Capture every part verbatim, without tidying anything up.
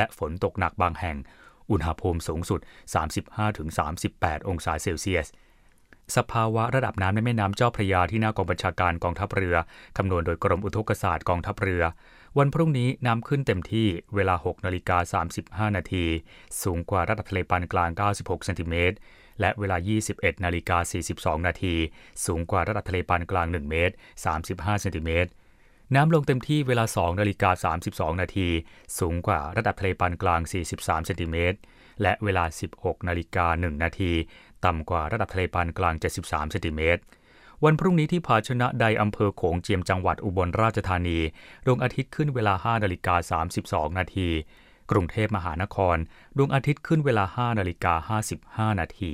และฝนตกหนักบางแห่งอุณหภูมิสูงสุด สามสิบห้าถึงสามสิบแปด องศาเซลเซียสสภาวะระดับน้ำในแม่น้ำเจ้าพระยาที่หน้ากองบัญชาการกองทัพเรือคำนวณโดยกรมอุทกศาสตร์กองทัพเรือวันพรุ่งนี้น้ำขึ้นเต็มที่เวลา หกนาฬิกาสามสิบห้า นาทีสูงกว่าระดับทะเลปานกลางเก้าสิบหกเซนติเมตรและเวลา ยี่สิบเอ็ดนาฬิกาสี่สิบสอง นาทีสูงกว่าระดับทะเลปานกลางหนึ่งเมตรสามสิบห้าเซนติเมตรน้ำลงเต็มที่เวลา สองนาฬิกาสามสิบสอง นาทีสูงกว่าระดับทะเลปานกลางสี่สิบสามเซนติเมตรและเวลา สิบหกนาฬิกาหนึ่ง นาทีต่ำกว่าระดับทะเลปานกลางเจ็ดสิบสามเซนติเมตรวันพรุ่งนี้ที่ภาชนะใดอำเภอโขงเจียมจังหวัดอุบลราชธานีดวงอาทิตย์ขึ้นเวลา ห้านาฬิกาสามสิบสอง นาทีกรุงเทพมหานครดวงอาทิตย์ขึ้นเวลา ห้านาฬิกาห้าสิบห้า นาที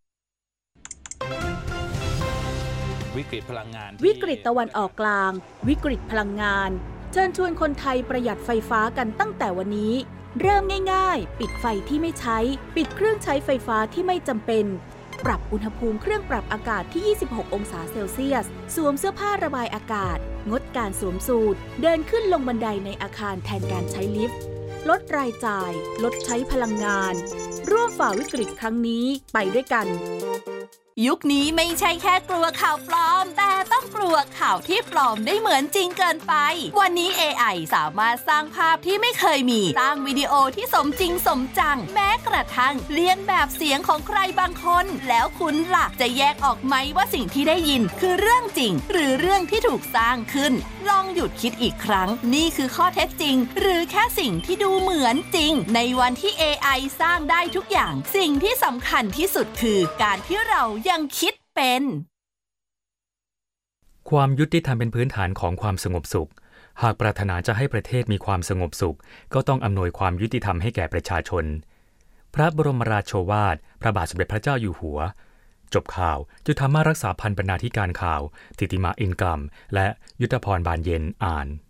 วิกฤตพลังงานวิกฤตตะวันออกกลางวิกฤตพลังงานเชิญชวนคนไทยประหยัดไฟฟ้ากันตั้งแต่วันนี้เริ่มง่ายๆปิดไฟที่ไม่ใช้ปิดเครื่องใช้ไฟฟ้าที่ไม่จำเป็นปรับอุณหภูมิเครื่องปรับอากาศที่ยี่สิบหกองศาเซลเซียสสวมเสื้อผ้าระบายอากาศงดการสวมสูทเดินขึ้นลงบันไดในอาคารแทนการใช้ลิฟต์ลดรายจ่ายลดใช้พลังงานร่วมฝ่าวิกฤตครั้งนี้ไปด้วยกันยุคนี้ไม่ใช่แค่กลัวข่าวปลอมแต่ต้องกลัวข่าวที่ปลอมได้เหมือนจริงเกินไปวันนี้ เอ ไอ สามารถสร้างภาพที่ไม่เคยมีสร้างวิดีโอที่สมจริงสมจังแม้กระทั่งเลียนแบบเสียงของใครบางคนแล้วคุณล่ะจะแยกออกไหมว่าสิ่งที่ได้ยินคือเรื่องจริงหรือเรื่องที่ถูกสร้างขึ้นลองหยุดคิดอีกครั้งนี่คือข้อเท็จจริงหรือแค่สิ่งที่ดูเหมือนจริงในวันที่ เอ ไอ สร้างได้ทุกอย่างสิ่งที่สำคัญที่สุดคือการที่เรายังคิดเป็นความยุติธรรมเป็นพื้นฐานของความสงบสุขหากปรารถนาจะให้ประเทศมีความสงบสุขก็ต้องอำนวยความยุติธรรมให้แก่ประชาชนพระบรมราโชวาทพระบาทสมเด็จพระเจ้าอยู่หัวจบข่าวจุฑามารักษาพันธ์บรรณาธิการข่าวธิติมาอินกลัมและยุทธพรบานเย็นอ่าน